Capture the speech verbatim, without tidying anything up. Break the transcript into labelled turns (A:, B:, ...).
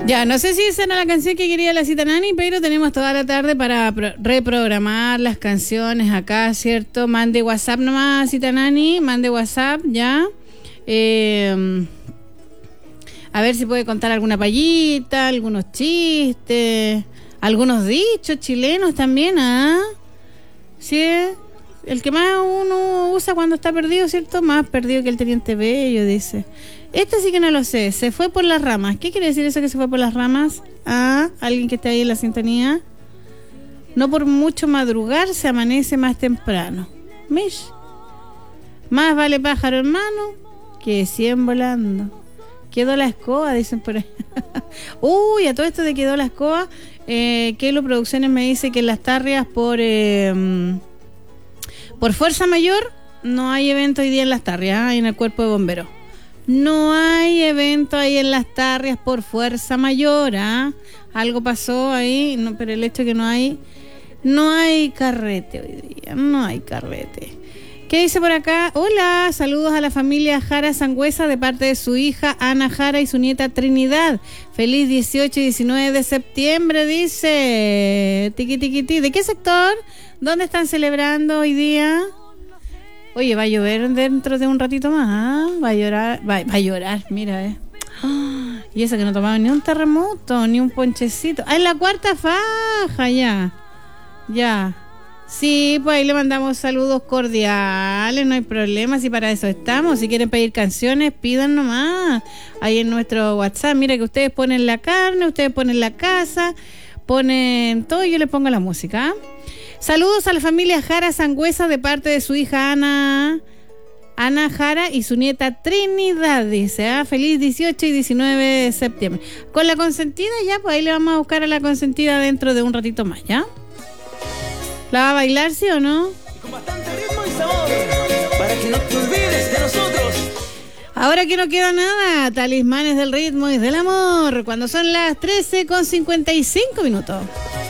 A: Ya, no sé si esa era la canción que quería la Citanani, pero tenemos toda la tarde para pro- reprogramar las canciones acá, ¿cierto? Mande WhatsApp nomás, Citanani, mande WhatsApp, ya. Eh, a ver si puede contar alguna payita, algunos chistes, algunos dichos chilenos también, ¿ah? Sí, el que más uno usa cuando está perdido, ¿cierto? Más perdido que el Teniente Bello, dice. Este sí que no lo sé, se fue por las ramas. ¿Qué quiere decir eso que se fue por las ramas? Ah, alguien que esté ahí en la sintonía. No por mucho madrugar se amanece más temprano. Mish. Más vale pájaro en mano que cien volando. Quedó la escoba, dicen por ahí. Uy, a todo esto de quedó la escoba, eh, Kelo Producciones me dice que en Las Tarrias por eh, por fuerza mayor no hay evento hoy día en Las Tarrias, ¿eh? En el cuerpo de bomberos. No hay evento ahí en Las Tarrias por fuerza mayor, ¿ah? ¿eh? Algo pasó ahí, no, pero el hecho que no hay, no hay carrete hoy día, no hay carrete. ¿Qué dice por acá? Hola, saludos a la familia Jara Sangüesa de parte de su hija Ana Jara y su nieta Trinidad. Feliz dieciocho y diecinueve de septiembre, dice. Tiqui, tiqui, tiqui. ¿De qué sector? ¿Dónde están celebrando hoy día? Oye, va a llover dentro de un ratito más, ¿ah? Va a llorar, va, va a llorar, mira, eh. ¡Oh! Y eso que no tomaba ni un terremoto, ni un ponchecito. ¡Ah, en la cuarta faja! Ya, ya. Sí, pues ahí le mandamos saludos cordiales, no hay problema, si para eso estamos. Si quieren pedir canciones, pidan nomás. Ahí en nuestro WhatsApp, mira que ustedes ponen la carne, ustedes ponen la casa, ponen todo y yo les pongo la música, ¿eh? Saludos a la familia Jara Sangüesa de parte de su hija Ana Ana Jara y su nieta Trinidad, dice, ¿ah? Feliz dieciocho y diecinueve de septiembre. Con la consentida ya, pues ahí le vamos a buscar a la consentida dentro de un ratito más, ¿ya? ¿La va a bailar, sí o no?
B: Y con bastante ritmo y sabor, para que no te olvides de nosotros.
A: Ahora que no queda nada, talismanes del ritmo y del amor, cuando son las trece con cincuenta y cinco minutos.